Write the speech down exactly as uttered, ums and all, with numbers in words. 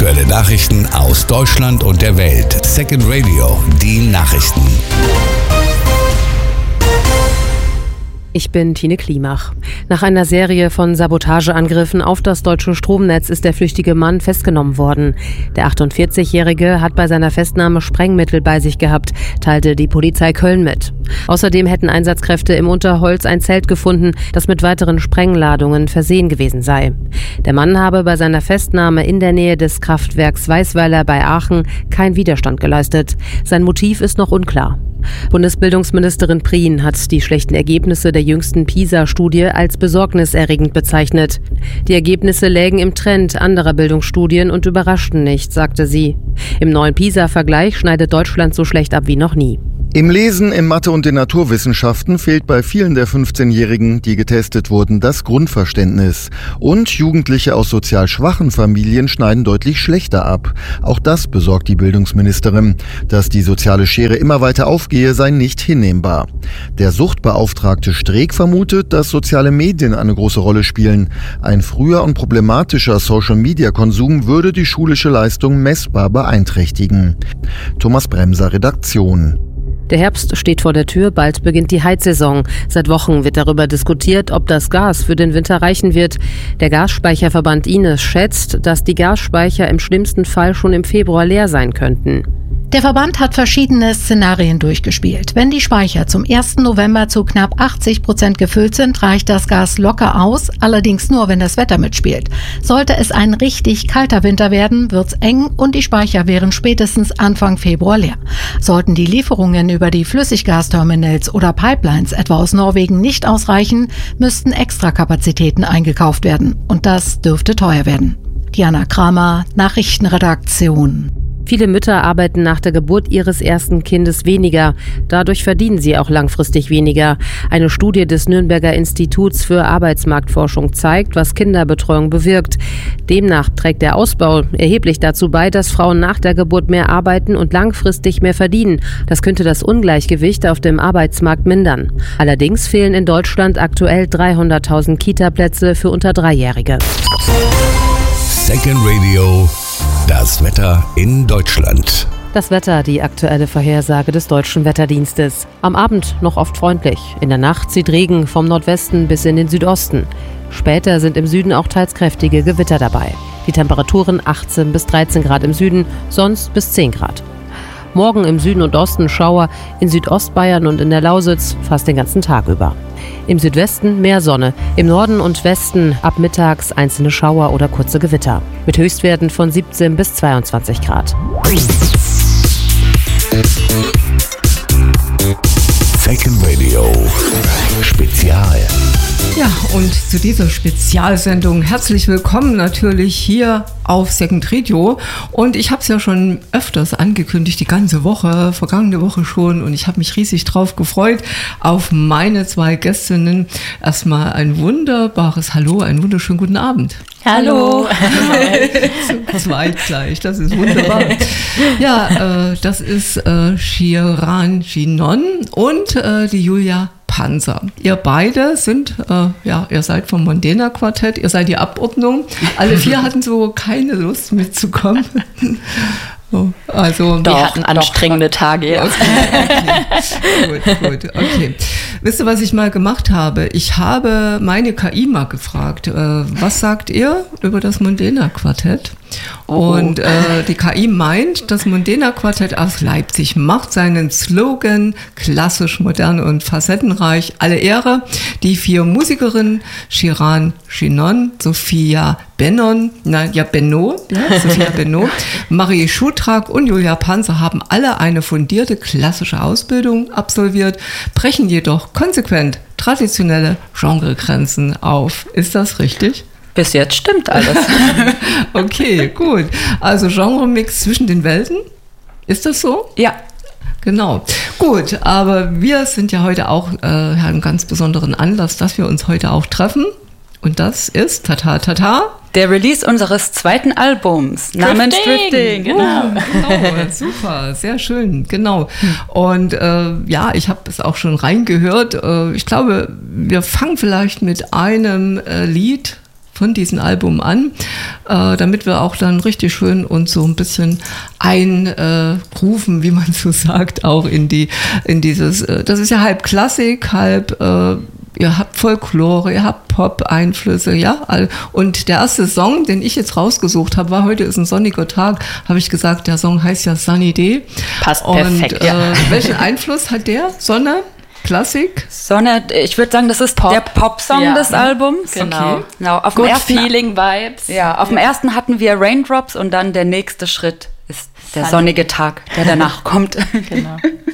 Aktuelle Nachrichten aus Deutschland und der Welt. Second Radio, die Nachrichten. Ich bin Tine Klimach. Nach einer Serie von Sabotageangriffen auf das deutsche Stromnetz ist der flüchtige Mann festgenommen worden. Der achtundvierzigjährige hat bei seiner Festnahme Sprengmittel bei sich gehabt, teilte die Polizei Köln mit. Außerdem hätten Einsatzkräfte im Unterholz ein Zelt gefunden, das mit weiteren Sprengladungen versehen gewesen sei. Der Mann habe bei seiner Festnahme in der Nähe des Kraftwerks Weißweiler bei Aachen keinen Widerstand geleistet. Sein Motiv ist noch unklar. Bundesbildungsministerin Prien hat die schlechten Ergebnisse der jüngsten PISA-Studie als besorgniserregend bezeichnet. Die Ergebnisse lägen im Trend anderer Bildungsstudien und überraschten nicht, sagte sie. Im neuen PISA-Vergleich schneidet Deutschland so schlecht ab wie noch nie. Im Lesen, in Mathe und den Naturwissenschaften fehlt bei vielen der fünfzehnjährigen, die getestet wurden, das Grundverständnis. Und Jugendliche aus sozial schwachen Familien schneiden deutlich schlechter ab. Auch das besorgt die Bildungsministerin. Dass die soziale Schere immer weiter aufgehe, sei nicht hinnehmbar. Der Suchtbeauftragte Streeck vermutet, dass soziale Medien eine große Rolle spielen. Ein früher und problematischer Social-Media-Konsum würde die schulische Leistung messbar beeinträchtigen. Thomas Bremser, Redaktion. Der Herbst steht vor der Tür, bald beginnt die Heizsaison. Seit Wochen wird darüber diskutiert, ob das Gas für den Winter reichen wird. Der Gasspeicherverband I N E S schätzt, dass die Gasspeicher im schlimmsten Fall schon im Februar leer sein könnten. Der Verband hat verschiedene Szenarien durchgespielt. Wenn die Speicher zum ersten November zu knapp achtzig Prozent gefüllt sind, reicht das Gas locker aus, allerdings nur, wenn das Wetter mitspielt. Sollte es ein richtig kalter Winter werden, wird's eng und die Speicher wären spätestens Anfang Februar leer. Sollten die Lieferungen über die Flüssiggasterminals oder Pipelines etwa aus Norwegen nicht ausreichen, müssten Extrakapazitäten eingekauft werden. Und das dürfte teuer werden. Diana Kramer, Nachrichtenredaktion. Viele Mütter arbeiten nach der Geburt ihres ersten Kindes weniger. Dadurch verdienen sie auch langfristig weniger. Eine Studie des Nürnberger Instituts für Arbeitsmarktforschung zeigt, was Kinderbetreuung bewirkt. Demnach trägt der Ausbau erheblich dazu bei, dass Frauen nach der Geburt mehr arbeiten und langfristig mehr verdienen. Das könnte das Ungleichgewicht auf dem Arbeitsmarkt mindern. Allerdings fehlen in Deutschland aktuell dreihunderttausend Kita-Plätze für unter Dreijährige. Second Radio, das Wetter in Deutschland. Das Wetter, die aktuelle Vorhersage des Deutschen Wetterdienstes. Am Abend noch oft freundlich. In der Nacht zieht Regen vom Nordwesten bis in den Südosten. Später sind im Süden auch teils kräftige Gewitter dabei. Die Temperaturen achtzehn bis dreizehn Grad im Süden, sonst bis zehn Grad. Morgen im Süden und Osten Schauer, in Südostbayern und in der Lausitz fast den ganzen Tag über. Im Südwesten mehr Sonne, im Norden und Westen ab mittags einzelne Schauer oder kurze Gewitter. Mit Höchstwerten von siebzehn bis zweiundzwanzig Grad. Second Radio Spezial. Ja, und zu dieser Spezialsendung herzlich willkommen natürlich hier auf Second Radio. Und ich habe es ja schon öfters angekündigt, die ganze Woche, vergangene Woche schon. Und ich habe mich riesig drauf gefreut auf meine zwei Gästinnen. Erstmal ein wunderbares Hallo, einen wunderschönen guten Abend. Hallo. Zu zweit gleich, das ist wunderbar. Ja, äh, das ist äh, Shiran Jinon und äh, die Julia Panzer. Ihr beide sind, äh, ja, ihr seid vom Mondena Quartett, ihr seid die Abordnung. Alle vier hatten so keine Lust mitzukommen. So, also doch, wir hatten anstrengende doch. Tage. Ja. Okay. Gut, gut, okay. Wisst ihr, was ich mal gemacht habe? Ich habe meine K I mal gefragt, äh, was sagt ihr über das Mondena Quartett? Oh. Und äh, die K I meint, das Mondena Quartett aus Leipzig macht seinen Slogan klassisch, modern und facettenreich alle Ehre. Die vier Musikerinnen Shiran Jinon, Sophia Benon, nein, ja Benno, ja, Sophia Benno, Marie Schutrak und Julia Panzer haben alle eine fundierte klassische Ausbildung absolviert, brechen jedoch konsequent traditionelle Genregrenzen auf. Ist das richtig? Bis jetzt stimmt alles. Okay, gut. Also Genremix zwischen den Welten, ist das so? Ja. Genau. Gut, aber wir sind ja heute auch, äh, haben einen ganz besonderen Anlass, dass wir uns heute auch treffen. Und das ist, tata, tata, der Release unseres zweiten Albums namens Drifting. Genau. Uh, genau, super, sehr schön, genau. Und äh, ja, ich habe es auch schon reingehört. Äh, ich glaube, wir fangen vielleicht mit einem äh, Lied von diesem Album an, äh, damit wir auch dann richtig schön uns so ein bisschen einrufen, äh, wie man so sagt, auch in die, in dieses, äh, das ist ja halb Klassik, halb, äh, ihr habt Folklore, ihr habt Pop-Einflüsse, ja. Und der erste Song, den ich jetzt rausgesucht habe, war heute ist ein sonniger Tag, habe ich gesagt, der Song heißt ja Sunny Day. Passt und, perfekt, äh, ja. Welchen Einfluss hat der? Sonne? Klassik? Sonne, ich würde sagen, das ist Pop. Der Pop-Song ja. des Albums. Genau. Okay. genau. Auf Good dem ersten, Feeling-Vibes. Ja, auf dem ersten hatten wir Raindrops und dann der nächste Schritt ist der Sunny. sonnige Tag, der danach kommt. Genau.